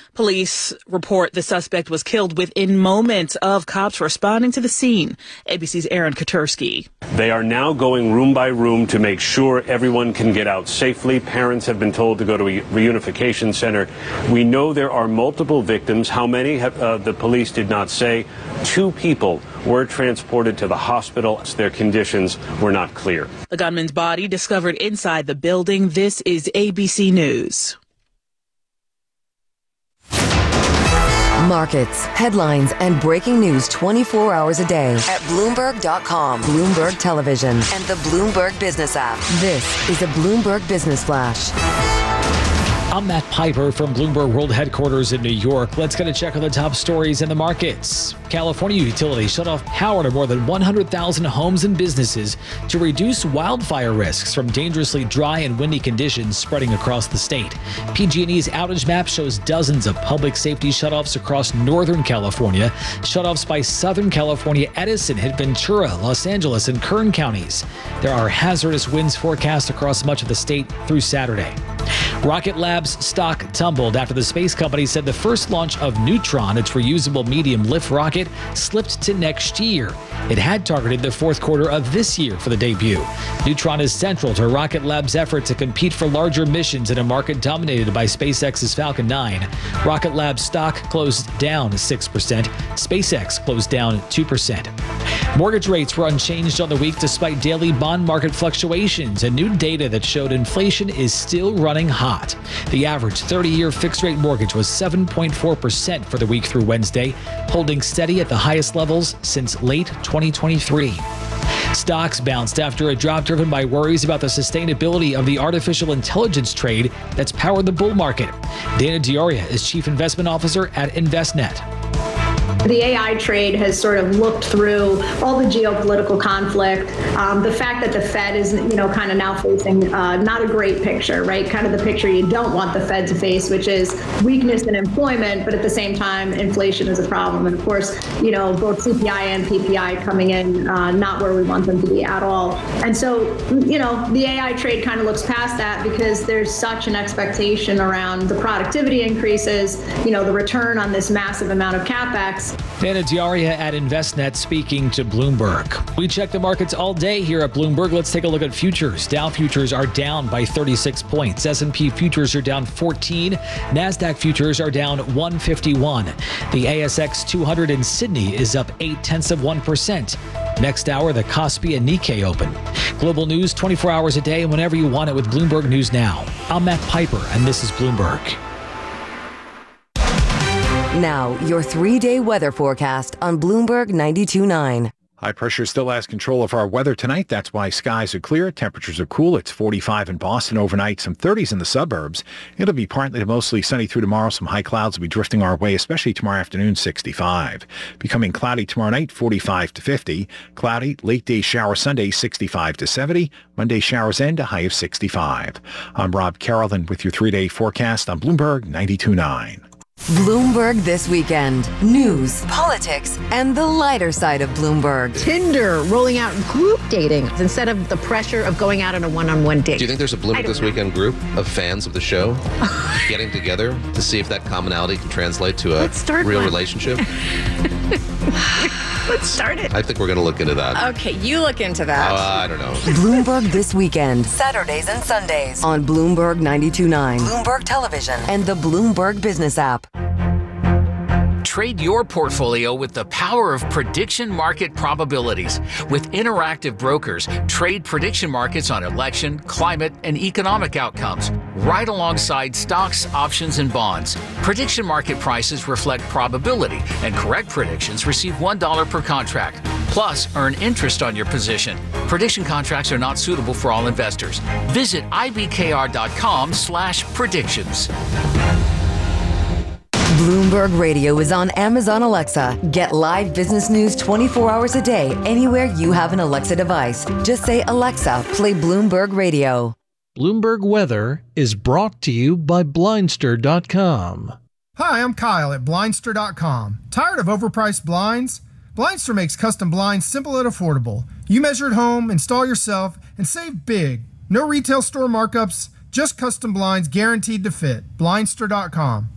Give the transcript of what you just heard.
Police report the suspect was killed within moments of cops responding to the scene. ABC's Aaron Katursky. They are now going room by room to make sure everyone can get out safely. Parents have been told to go to a reunification center. We know there are multiple victims. How many the police did not say. 2 people were transported to the hospital. Their conditions were not clear. The gunman's body discovered inside the building. This is ABC News. Markets, headlines, and breaking news 24 hours a day at Bloomberg.com, Bloomberg Television, and the Bloomberg Business app. This is a Bloomberg Business Flash. I'm Matt Piper from Bloomberg World Headquarters in New York. Let's get a check on the top stories in the markets. California utilities shut off power to more than 100,000 homes and businesses to reduce wildfire risks from dangerously dry and windy conditions spreading across the state. PG&E's outage map shows dozens of public safety shutoffs across Northern California. Shutoffs by Southern California Edison hit Ventura, Los Angeles, and Kern counties. There are hazardous winds forecast across much of the state through Saturday. Rocket Lab's stock tumbled after the space company said the first launch of Neutron, its reusable medium lift rocket, slipped to next year. It had targeted the fourth quarter of this year for the debut. Neutron is central to Rocket Lab's effort to compete for larger missions in a market dominated by SpaceX's Falcon 9. Rocket Lab's stock closed down 6%. SpaceX closed down 2%. Mortgage rates were unchanged on the week despite daily bond market fluctuations and new data that showed inflation is still running hot. The average 30-year fixed-rate mortgage was 7.4% for the week through Wednesday, holding steady at the highest levels since late 2023. Stocks bounced after a drop driven by worries about the sustainability of the artificial intelligence trade that's powered the bull market. Dana Dioria is Chief Investment Officer at Envestnet. The AI trade has sort of looked through all the geopolitical conflict, the fact that the Fed is, kind of now facing not a great picture, right? Kind of the picture you don't want the Fed to face, which is weakness in employment, but at the same time, inflation is a problem. And of course, both CPI and PPI coming in not where we want them to be at all. And so, the AI trade kind of looks past that because there's such an expectation around the productivity increases, the return on this massive amount of CapEx. Dana Dioria at Envestnet speaking to Bloomberg. We check the markets all day here at Bloomberg. Let's take a look at futures. Dow futures are down by 36 points. S&P futures are down 14. NASDAQ futures are down 151. The ASX 200 in Sydney is up 0.8%. Next hour, the Kospi and Nikkei open. Global news 24 hours a day and whenever you want it with Bloomberg News Now. I'm Matt Piper, and this is Bloomberg. Now, your 3-day weather forecast on Bloomberg 92.9. High pressure still has control of our weather tonight. That's why skies are clear. Temperatures are cool. It's 45 in Boston overnight, some 30s in the suburbs. It'll be partly to mostly sunny through tomorrow. Some high clouds will be drifting our way, especially tomorrow afternoon, 65. Becoming cloudy tomorrow night, 45 to 50. Cloudy, late day shower Sunday, 65 to 70. Monday showers end, a high of 65. I'm Rob Carrollton with your 3-day forecast on Bloomberg 92.9. Bloomberg This Weekend. News, politics, and the lighter side of Bloomberg. Tinder rolling out group dating instead of the pressure of going out on a one-on-one date. Do you think there's a Bloomberg This Weekend group of fans of the show getting together to see if that commonality can translate to a real relationship? Let's start it. I think we're going to look into that. Okay, you look into that. I don't know. Bloomberg This Weekend. Saturdays and Sundays on Bloomberg 92.9, Bloomberg Television, and the Bloomberg Business app. Trade your portfolio with the power of prediction market probabilities. With Interactive Brokers, trade prediction markets on election, climate, and economic outcomes, right alongside stocks, options, and bonds. Prediction market prices reflect probability, and correct predictions receive $1 per contract. Plus, earn interest on your position. Prediction contracts are not suitable for all investors. Visit ibkr.com/predictions. Bloomberg Radio is on Amazon Alexa. Get live business news 24 hours a day anywhere you have an Alexa device. Just say, Alexa, play Bloomberg Radio. Bloomberg Weather is brought to you by Blindster.com. Hi, I'm Kyle at Blindster.com. Tired of overpriced blinds? Blindster makes custom blinds simple and affordable. You measure at home, install yourself, and save big. No retail store markups, just custom blinds guaranteed to fit. Blindster.com.